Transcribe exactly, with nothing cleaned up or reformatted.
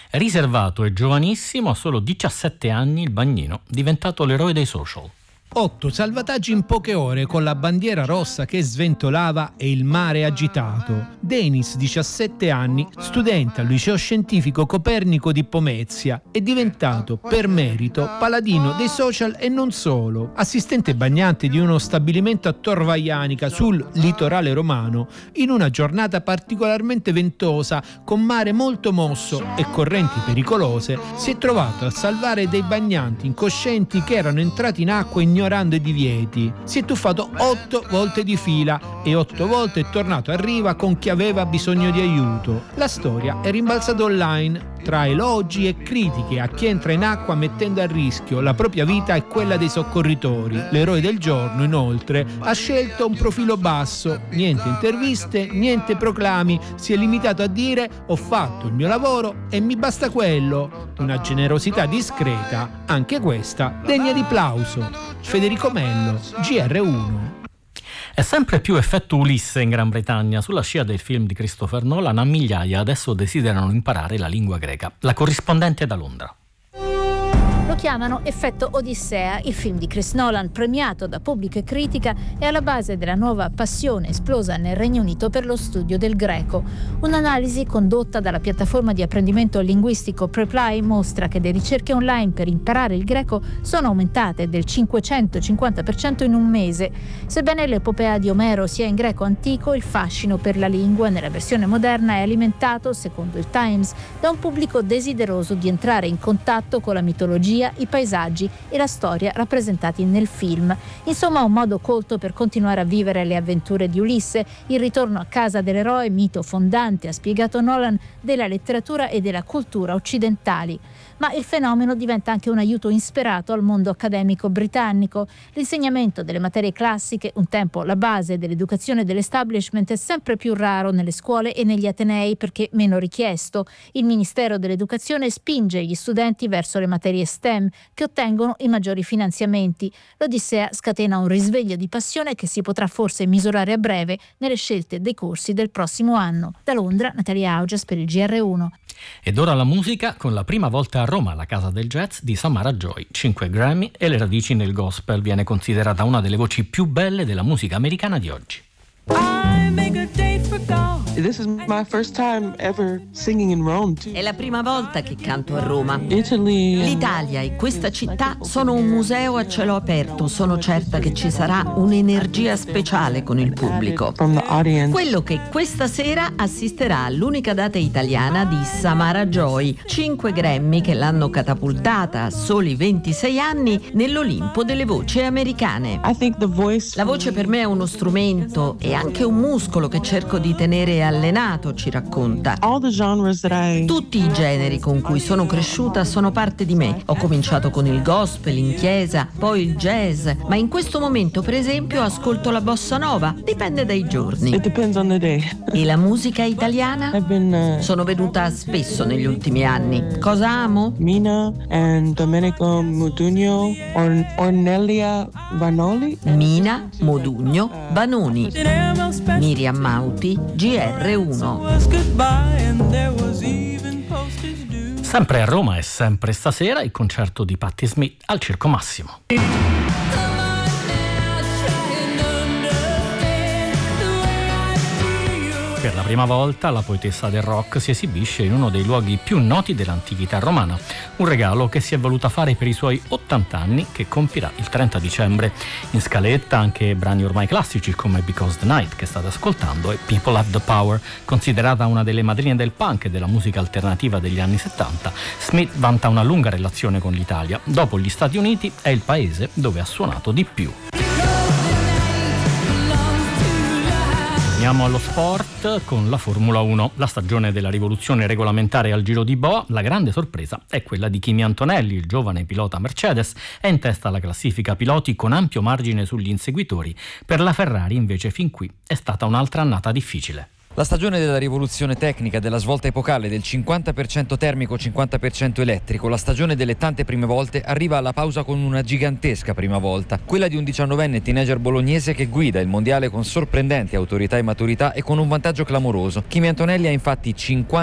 Riservato e giovanissimo, a solo diciassette anni, il bagnino, diventato l'eroe dei social. Otto salvataggi in poche ore con la bandiera rossa che sventolava e il mare agitato. Denis, diciassette anni, studente al liceo scientifico Copernico di Pomezia, è diventato per merito paladino dei social e non solo. Assistente bagnante di uno stabilimento a Tor Vaianica sul litorale romano, in una giornata particolarmente ventosa, con mare molto mosso e correnti pericolose, si è trovato a salvare dei bagnanti incoscienti che erano entrati in acqua ignorando i divieti. Si è tuffato otto volte di fila e otto volte è tornato a riva con chi aveva bisogno di aiuto. La storia è rimbalzata online tra elogi e critiche a chi entra in acqua mettendo a rischio la propria vita e quella dei soccorritori. L'eroe del giorno, inoltre, ha scelto un profilo basso, niente interviste, niente proclami, si è limitato a dire: ho fatto il mio lavoro e mi basta quello. Una generosità discreta, anche questa degna di plauso. Federico Mello, G R uno. È sempre più effetto Ulisse in Gran Bretagna. Sulla scia del film di Christopher Nolan, a migliaia adesso desiderano imparare la lingua greca. La corrispondente da Londra. Lo chiamano Effetto Odissea, il film di Chris Nolan, premiato da pubblico e critica, è alla base della nuova passione esplosa nel Regno Unito per lo studio del greco. Un'analisi condotta dalla piattaforma di apprendimento linguistico Preply mostra che le ricerche online per imparare il greco sono aumentate del cinquecentocinquanta per cento in un mese. Sebbene l'epopea di Omero sia in greco antico, il fascino per la lingua nella versione moderna è alimentato, secondo il Times, da un pubblico desideroso di entrare in contatto con la mitologia, i paesaggi e la storia rappresentati nel film. Insomma, un modo colto per continuare a vivere le avventure di Ulisse, il ritorno a casa dell'eroe, mito fondante, ha spiegato Nolan, della letteratura e della cultura occidentali. Ma il fenomeno diventa anche un aiuto insperato al mondo accademico britannico. L'insegnamento delle materie classiche, un tempo la base dell'educazione dell'establishment, è sempre più raro nelle scuole e negli atenei perché meno richiesto. Il Ministero dell'Educazione spinge gli studenti verso le materie STEM, che ottengono i maggiori finanziamenti. L'Odissea scatena un risveglio di passione che si potrà forse misurare a breve nelle scelte dei corsi del prossimo anno. Da Londra, Natalia Augias per il G R uno. Ed ora la musica, con la prima volta a Roma alla Casa del Jazz di Samara Joy. cinque Grammy e le radici nel gospel. Viene considerata una delle voci più belle della musica americana di oggi. I make a date for God. This is my first time ever singing in Rome too. È la prima volta che canto a Roma. Italy. L'Italia e questa città sono un museo a cielo aperto. Sono certa che ci sarà un'energia speciale con il pubblico. From the audience. Quello che questa sera assisterà all'unica data italiana di Samara Joy, cinque Grammy che l'hanno catapultata a soli ventisei anni nell'Olimpo delle voci americane. I think the voice. La voce per me è uno strumento e anche un muscolo che cerco di tenere allenato, ci racconta. All the genres that I... Tutti i generi con cui sono cresciuta sono parte di me. Ho cominciato con il gospel in chiesa, poi il jazz, ma in questo momento, per esempio, ascolto la bossa nova. Dipende dai giorni. It depends on the day. E la musica italiana? I've been uh, Sono venuta spesso negli ultimi anni. Cosa amo? Mina and Domenico Modugno, or Ornelia Vanoli. Mina, Modugno, Vanoni. Miriam Mauti, G R uno. Sempre a Roma e sempre stasera il concerto di Patti Smith al Circo Massimo. Per la prima volta la poetessa del rock si esibisce in uno dei luoghi più noti dell'antichità romana, un regalo che si è voluta fare per i suoi ottanta anni che compirà il trenta dicembre. In scaletta anche brani ormai classici come Because the Night, che state ascoltando, e People Have the Power. Considerata una delle madrine del punk e della musica alternativa degli anni settanta, Smith vanta una lunga relazione con l'Italia. Dopo gli Stati Uniti è il paese dove ha suonato di più. Andiamo allo sport con la Formula uno. La stagione della rivoluzione regolamentare al Giro di Boa, la grande sorpresa è quella di Kimi Antonelli, il giovane pilota Mercedes, è in testa alla classifica piloti con ampio margine sugli inseguitori. Per la Ferrari invece fin qui è stata un'altra annata difficile. La stagione della rivoluzione tecnica, della svolta epocale, del cinquanta per cento termico, cinquanta per cento elettrico, la stagione delle tante prime volte arriva alla pausa con una gigantesca prima volta, quella di un diciannovenne teenager bolognese che guida il mondiale con sorprendenti autorità e maturità e con un vantaggio clamoroso. Kimi Antonelli ha infatti cinquanta